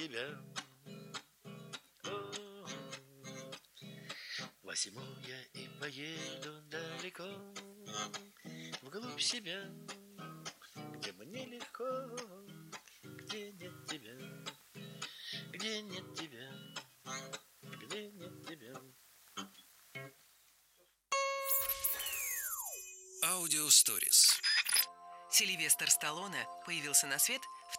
тебя. О, возьму я и поеду далеко, вглубь себя, где мне легко, где нет тебя, где нет тебя, где нет тебя. Аудиосторис. Сильвестр Сталлоне появился на свет в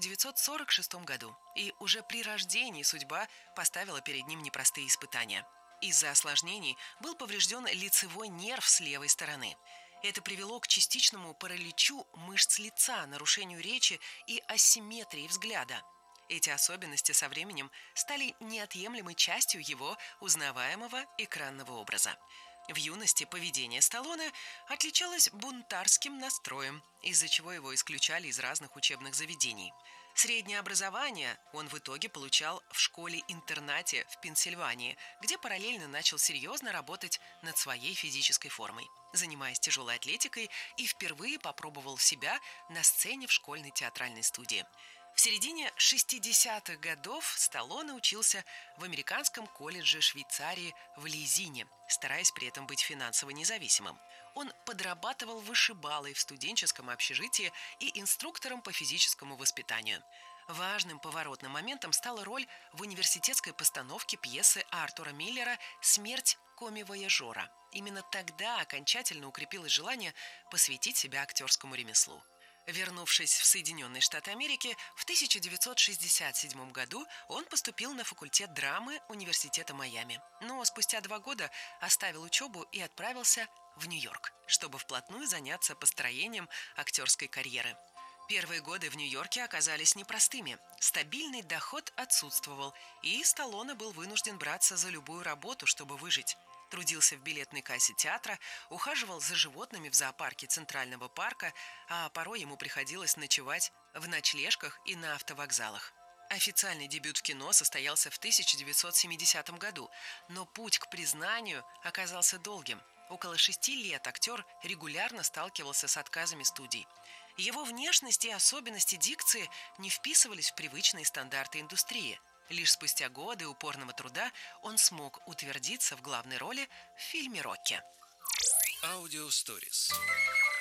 1946 году, и уже при рождении судьба поставила перед ним непростые испытания. Из-за осложнений был поврежден лицевой нерв с левой стороны. Это привело к частичному параличу мышц лица, нарушению речи и асимметрии взгляда. Эти особенности со временем стали неотъемлемой частью его узнаваемого экранного образа. В юности поведение Сталлоне отличалось бунтарским настроем, из-за чего его исключали из разных учебных заведений. Среднее образование он в итоге получал в школе-интернате в Пенсильвании, где параллельно начал серьезно работать над своей физической формой, занимаясь тяжелой атлетикой, и впервые попробовал себя на сцене в школьной театральной студии. В середине 60-х годов Сталлоне учился в американском колледже Швейцарии в Лизине, стараясь при этом быть финансово независимым. Он подрабатывал вышибалой в студенческом общежитии и инструктором по физическому воспитанию. Важным поворотным моментом стала роль в университетской постановке пьесы Артура Миллера «Смерть коми-вояжера». Именно тогда окончательно укрепилось желание посвятить себя актерскому ремеслу. Вернувшись в Соединенные Штаты Америки, в 1967 году он поступил на факультет драмы Университета Майами. Но спустя 2 года оставил учебу и отправился в Нью-Йорк, чтобы вплотную заняться построением актерской карьеры. Первые годы в Нью-Йорке оказались непростыми. Стабильный доход отсутствовал, и Сталлоне был вынужден браться за любую работу, чтобы выжить. Трудился в билетной кассе театра, ухаживал за животными в зоопарке Центрального парка, а порой ему приходилось ночевать в ночлежках и на автовокзалах. Официальный дебют в кино состоялся в 1970 году, но путь к признанию оказался долгим. Около 6 лет актер регулярно сталкивался с отказами студий. Его внешность и особенности дикции не вписывались в привычные стандарты индустрии. Лишь спустя годы упорного труда он смог утвердиться в главной роли в фильме «Рокки». Аудиосторис.